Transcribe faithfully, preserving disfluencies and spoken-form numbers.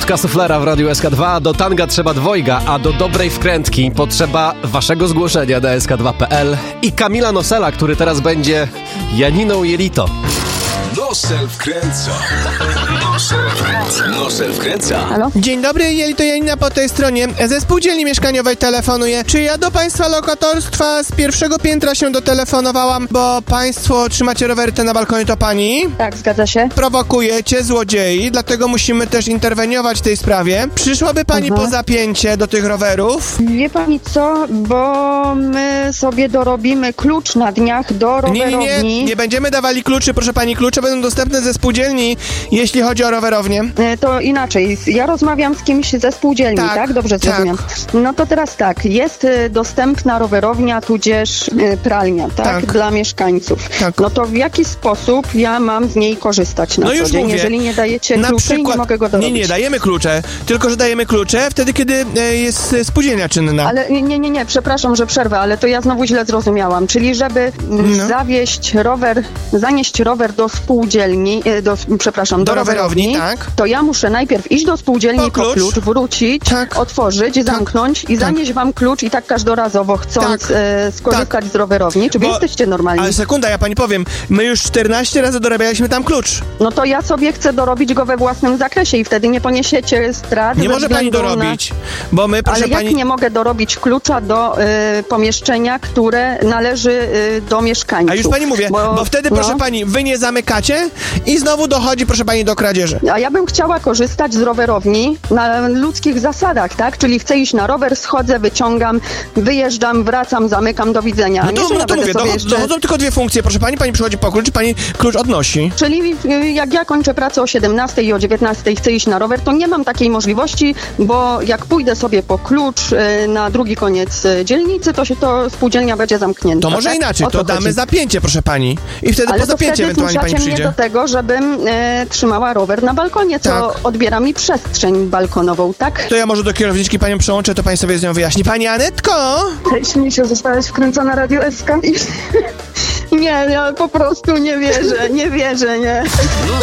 Chwileczka suflera w Radiu S K dwa. Do tanga trzeba dwojga, a do dobrej wkrętki potrzeba waszego zgłoszenia na S K dwa kropka P L i Kamila Nosela, który teraz będzie Janiną Jelito. Nosel wkręca. Nosel wkręca. Nosel wkręca. Halo? Dzień dobry, Jelito Janina po tej stronie. Ze spółdzielni mieszkaniowej telefonuję. Czy ja do państwa lokatorstwa z pierwszego piętra się dotelefonowałam, bo państwo trzymacie rowery te na balkonie, to pani? Tak, zgadza się. Prowokujecie złodziei, dlatego musimy też interweniować w tej sprawie. Przyszłaby pani Aha. po zapięcie do tych rowerów? Wie pani co, bo my sobie dorobimy klucz na dniach do Nie, rowerowni. nie, nie, nie będziemy dawali kluczy, proszę pani. Klucze będą dostępne ze spółdzielni, jeśli chodzi o rowerownię. E, To inaczej, ja rozmawiam z kimś ze spółdzielni, tak? Tak, Dobrze tak. zrozumiałam. No to teraz tak, jest e, dostępna rowerownia, tudzież e, pralnia, tak? Tak. Dla mieszkańców. Tak. No to w jaki sposób ja mam z niej korzystać na No co już dzień, mówię. jeżeli nie dajecie Na kluczy i nie mogę go dorobić? Nie, nie, dajemy klucze, tylko że dajemy klucze wtedy, kiedy e, jest e, spółdzielnia czynna. Ale nie, nie, nie, nie, przepraszam, że przerwę, ale to ja znowu źle zrozumiałam. Czyli żeby mm, No. zawieźć rower, zanieść rower do spółdzielni, e, do, przepraszam, do, Do rowerowni, rowerowni, tak. to ja muszę najpierw iść do spółdzielni Po po klucz. klucz, wrócić, Tak. otworzyć, zamknąć i Tak. zanieść wam klucz i tak każdorazowo chcąc Tak. e, skorzystać z rowerowni. Czy wy Bo- jesteście normalni? Ale sekunda, ja pani powiem, my już czternaście razy dorabialiśmy tam klucz. No to ja sobie chcę dorobić go we własnym zakresie i wtedy nie poniesiecie strat. Nie ze może pani względu dorobić, bo my, proszę Ale jak pani... nie mogę dorobić klucza do y, pomieszczenia, które należy y, do mieszkańców? A już pani mówię, bo, wtedy, no. proszę pani, wy nie zamykacie i znowu dochodzi, proszę pani, do kradzieży. A ja bym chciała korzystać z rowerowni na ludzkich zasadach, tak? Czyli chcę iść na rower, schodzę, wyciągam, wyjeżdżam, wracam, zamykam, do widzenia. A No nie, to, że no ja to będę mówię, sobie dochod- jeszcze... dochodzą tylko dwie funkcje, proszę pani, pani przychodzi po klucz, pani klucz odnosi. Czyli y, jak ja kończę pracę o siedemnastej i o dziewiętnastej chcę iść na rower, to nie mam takiej możliwości, bo jak pójdę sobie po klucz y, na drugi koniec y, dzielnicy, to się to spółdzielnia będzie zamknięta. To może tak? inaczej, O to co damy chodzi? zapięcie, proszę pani. I wtedy Ale po to zapięciu wtedy ewentualnie pani zmuszacie mnie przyjdzie. do tego, żebym e, trzymała rower na balkonie, co Tak. odbiera mi przestrzeń balkonową, tak? To ja może do kierowniczki panią przełączę, to pani sobie z nią wyjaśni. Pani Anetko! Cześć, Misiu, zostałaś wkręcona na Radio S K? Nie, ja po prostu nie wierzę, nie wierzę, nie.